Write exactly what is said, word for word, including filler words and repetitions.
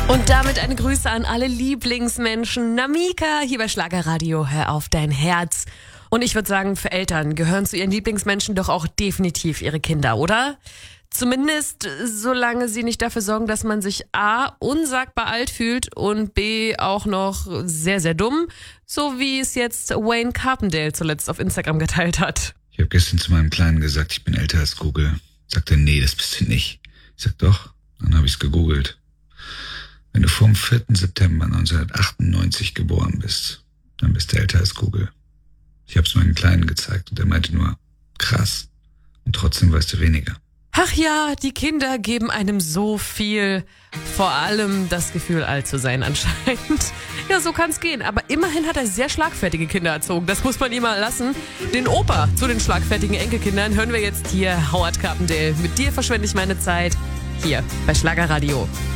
Und damit eine Grüße an alle Lieblingsmenschen. Namika hier bei Schlagerradio, hör auf dein Herz. Und ich würde sagen, für Eltern gehören zu ihren Lieblingsmenschen doch auch definitiv ihre Kinder, oder? Zumindest solange sie nicht dafür sorgen, dass man sich A, unsagbar alt fühlt und B, auch noch sehr, sehr dumm. So wie es jetzt Wayne Carpendale zuletzt auf Instagram geteilt hat. Ich habe gestern zu meinem Kleinen gesagt, ich bin älter als Google. Sagt er, nee, das bist du nicht. Ich sag, doch. Dann habe ich es gegoogelt. Wenn du vor dem vierten September neunzehnhundertachtundneunzig geboren bist, dann bist du älter als Google. Ich habe es meinem Kleinen gezeigt und er meinte nur, krass. Und trotzdem weißt du weniger. Ach ja, die Kinder geben einem so viel. Vor allem das Gefühl, alt zu sein anscheinend. Ja, so kann's gehen. Aber immerhin hat er sehr schlagfertige Kinder erzogen. Das muss man ihm mal lassen. Den Opa zu den schlagfertigen Enkelkindern hören wir jetzt hier. Howard Carpendale. Mit dir verschwende ich meine Zeit. Hier bei Schlagerradio.